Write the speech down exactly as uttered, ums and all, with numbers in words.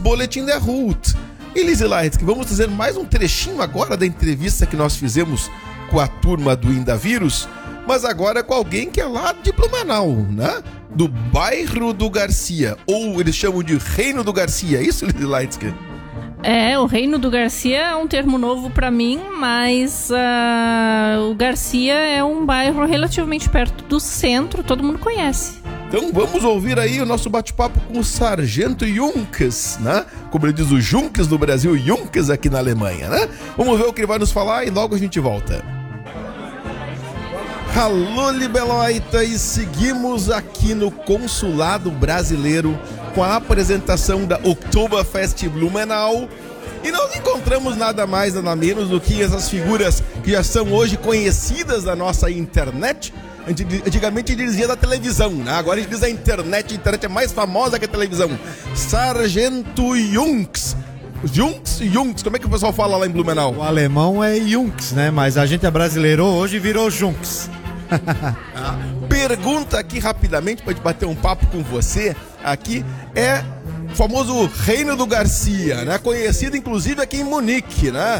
Boletim da Ruth. E Lizzy Leitsky, vamos trazer mais um trechinho agora da entrevista que nós fizemos com a turma do Indavírus, mas agora com alguém que é lá de Blumenau, né? Do bairro do Garcia, ou eles chamam de Reino do Garcia, é isso, Lizzy Leitsky? É, o Reino do Garcia é um termo novo pra mim, mas uh, o Garcia é um bairro relativamente perto do centro, todo mundo conhece. Então vamos ouvir aí o nosso bate-papo com o Sargento Junkes, né? Como ele diz, o Junkes no Brasil, Junkes aqui na Alemanha, né? Vamos ver o que ele vai nos falar e logo a gente volta. Alô, Libeloita, e seguimos aqui no Consulado Brasileiro com a apresentação da Oktoberfest Blumenau. E nós encontramos nada mais, nada menos do que essas figuras que já são hoje conhecidas da nossa internet. Antigamente dizia da televisão, né? Agora a gente diz da internet. A internet é mais famosa que a televisão. Sargento Junkes. Junkes, Junkes, como é que o pessoal fala lá em Blumenau? O alemão é Junkes, né? Mas a gente é brasileiro hoje e virou Junkes. Pergunta aqui rapidamente para gente bater um papo com você. Aqui é o famoso Reino do Garcia, né? Conhecido inclusive aqui em Munique, né?